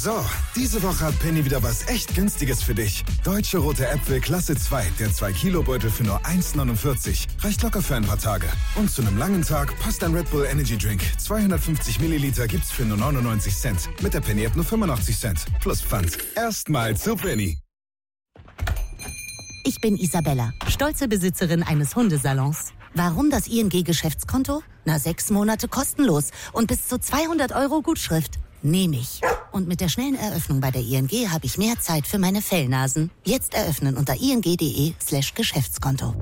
So, diese Woche hat Penny wieder was echt Günstiges für dich. Deutsche rote Äpfel Klasse 2, der 2-Kilo-Beutel für nur 1,49. Reicht locker für ein paar Tage. Und zu einem langen Tag passt ein Red Bull Energy Drink. 250 Milliliter gibt's für nur 99 Cent. Mit der Penny-App nur 85 Cent. Plus Pfand. Erstmal zu Penny. Ich bin Isabella, stolze Besitzerin eines Hundesalons. Warum das ING-Geschäftskonto? 6 Monate kostenlos und bis zu 200 € Gutschrift. Nehme ich. Und mit der schnellen Eröffnung bei der ING habe ich mehr Zeit für meine Fellnasen. Jetzt eröffnen unter ing.de/Geschäftskonto.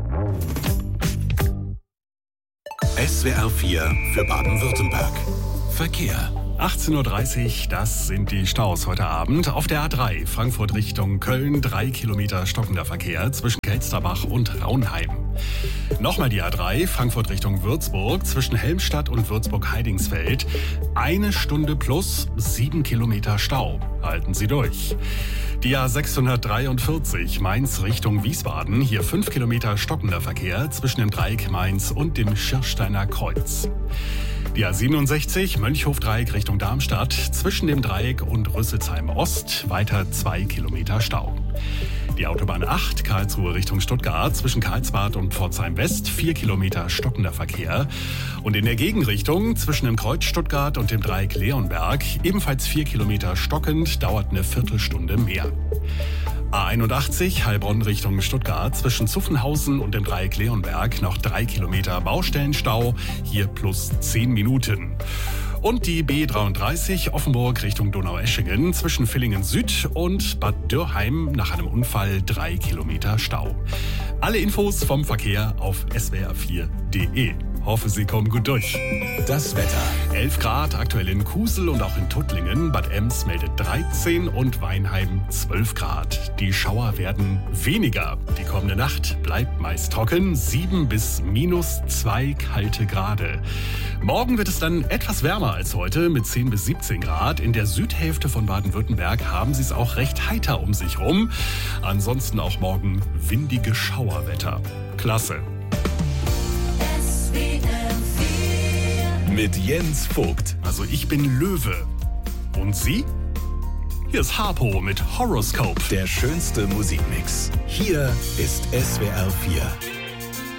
SWR 4 für Baden-Württemberg. Verkehr. 18:30 Uhr, das sind die Staus heute Abend. Auf der A3 Frankfurt Richtung Köln 3 Kilometer stockender Verkehr zwischen Kelsterbach und Raunheim. Nochmal die A3 Frankfurt Richtung Würzburg zwischen Helmstadt und Würzburg-Heidingsfeld. 1 Stunde plus 7 Kilometer Stau. Halten Sie durch. Die A643 Mainz Richtung Wiesbaden. Hier 5 Kilometer stockender Verkehr zwischen dem Dreieck Mainz und dem Schirsteiner Kreuz. Die A67 Mönchhof-Dreieck Richtung Darmstadt, zwischen dem Dreieck und Rüsselsheim Ost, weiter 2 Kilometer Stau. Die Autobahn 8 Karlsruhe Richtung Stuttgart, zwischen Karlsbad und Pforzheim West, 4 Kilometer stockender Verkehr. Und in der Gegenrichtung, zwischen dem Kreuz Stuttgart und dem Dreieck Leonberg, ebenfalls 4 Kilometer stockend, dauert eine Viertelstunde mehr. A81 Heilbronn Richtung Stuttgart, zwischen Zuffenhausen und dem Dreieck Leonberg noch 3 Kilometer Baustellenstau, hier plus 10 Minuten. Und die B33 Offenburg Richtung Donaueschingen, zwischen Villingen Süd und Bad Dürrheim nach einem Unfall 3 Kilometer Stau. Alle Infos vom Verkehr auf swr4.de. Hoffe, Sie kommen gut durch. Das Wetter. 11 Grad aktuell in Kusel und auch in Tuttlingen. Bad Ems meldet 13 und Weinheim 12 Grad. Die Schauer werden weniger. Die kommende Nacht bleibt meist trocken. 7 bis -2 kalte Grade. Morgen wird es dann etwas wärmer als heute mit 10 bis 17 Grad. In der Südhälfte von Baden-Württemberg haben Sie es auch recht heiter um sich rum. Ansonsten auch morgen windige Schauerwetter. Klasse. Mit Jens Vogt. Also ich bin Löwe. Und Sie? Hier ist Harpo mit Horoscope. Der schönste Musikmix. Hier ist SWR 4.